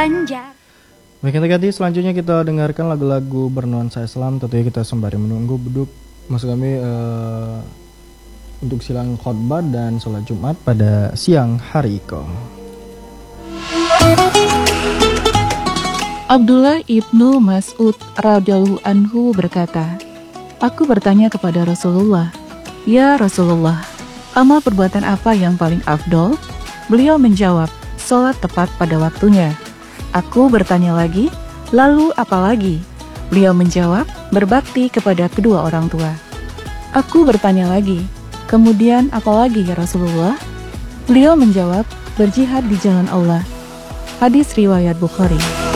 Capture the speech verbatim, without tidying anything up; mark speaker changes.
Speaker 1: Banjar.
Speaker 2: Baik, ganti selanjutnya kita dengarkan lagu-lagu bernuansa Islam. Tentunya kita sembari menunggu beduk maksud kami uh, untuk silang khotbah dan sholat Jumat pada siang hari ko.
Speaker 3: Abdullah ibnu Mas'ud radhiyallahu anhu berkata, aku bertanya kepada Rasulullah, ya Rasulullah, amal perbuatan apa yang paling afdol? Beliau menjawab, sholat tepat pada waktunya. Aku bertanya lagi, lalu apa lagi? Beliau menjawab, berbakti kepada kedua orang tua. Aku bertanya lagi, kemudian apa lagi ya Rasulullah? Beliau menjawab, berjihad di jalan Allah. Hadis riwayat Bukhari.